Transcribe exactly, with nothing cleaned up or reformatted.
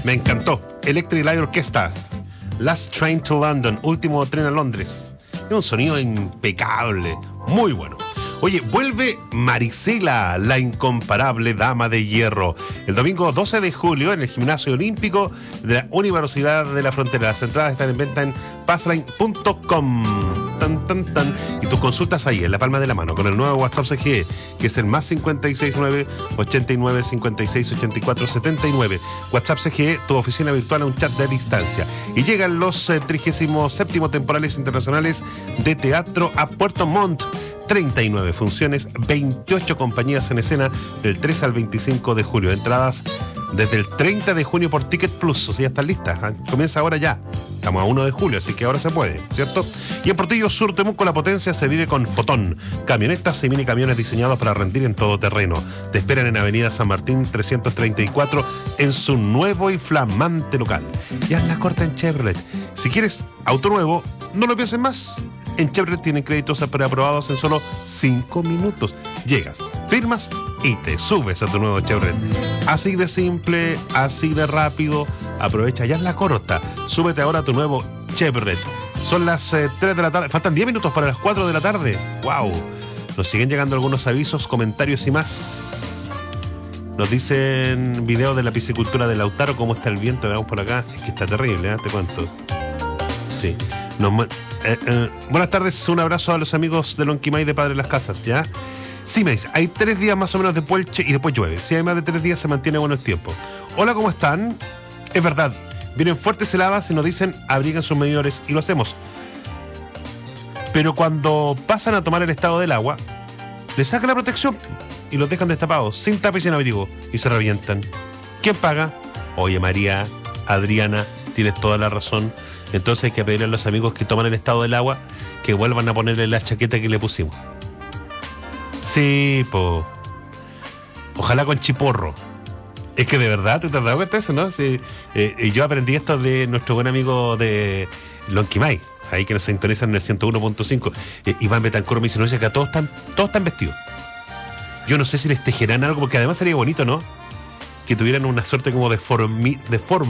Me encantó. Electric Light Orchestra. Last Train to London. Último tren a Londres. Es un sonido impecable. Muy bueno. Oye, vuelve Marisela, la incomparable dama de hierro. El domingo doce de julio en el Gimnasio Olímpico de la Universidad de la Frontera. Las entradas están en venta en passline punto com. Tan, tan, tan. Y tus consultas ahí, en la palma de la mano, con el nuevo WhatsApp C G E, que es el más cincuenta y seis nueve, ochenta y nueve, cincuenta y seis, ochenta y cuatro, setenta y nueve. WhatsApp C G E, tu oficina virtual a un chat de distancia. Y llegan los eh, trigésimo séptimo temporales internacionales de teatro a Puerto Montt. treinta y nueve funciones, veintiocho compañías en escena del tres al veinticinco de julio. Entradas desde el treinta de junio por Ticket Plus. O sea, ya están listas. Comienza ahora ya. Estamos a uno de julio, así que ahora se puede, ¿cierto? Y en Portillo Sur, Temuco, la potencia se vive con Fotón. Camionetas y mini camiones diseñados para rendir en todo terreno. Te esperan en Avenida San Martín trescientos treinta y cuatro en su nuevo y flamante local. Y haz la corta en Chevrolet. Si quieres auto nuevo, no lo pienses más. En Chevrolet tienen créditos preaprobados en solo cinco minutos. Llegas, firmas y te subes a tu nuevo Chevrolet. Así de simple, así de rápido. Aprovecha, ya es la corta. Súbete ahora a tu nuevo Chevrolet. Son las eh, tres de la tarde. Faltan diez minutos para las cuatro de la tarde. ¡Wow! Nos siguen llegando algunos avisos, comentarios y más. Nos dicen video de la piscicultura de Lautaro. ¿Cómo está el viento? Veamos por acá. Es que está terrible, ¿eh? Te cuento. Sí. Nos... Eh, eh, buenas tardes, un abrazo a los amigos de Lonquimay de Padre Las Casas, ¿ya? Sí, me dice, hay tres días más o menos de puelche y después llueve. Si hay más de tres días se mantiene bueno el tiempo. Hola, ¿cómo están? Es verdad, vienen fuertes heladas y nos dicen abriguen sus medidores y lo hacemos. Pero cuando pasan a tomar el estado del agua, les sacan la protección y los dejan destapados, sin tapa y sin abrigo, y se revientan. ¿Quién paga? Oye, María, Adriana, tienes toda la razón. Entonces hay que pedirle a los amigos que toman el estado del agua que vuelvan a ponerle la chaqueta que le pusimos. Sí, po. Ojalá con chiporro. Es que de verdad, ¿tú te has dado cuenta de eso, no? Sí. Eh, yo aprendí esto de nuestro buen amigo de Lonquimay, ahí que nos sintonizan en el ciento uno punto cinco. Eh, Iván Betancur me dice, no sé, que todos están, todos están vestidos. Yo no sé si les tejerán algo, porque además sería bonito, ¿no? Que tuvieran una suerte como de, formi, de forma.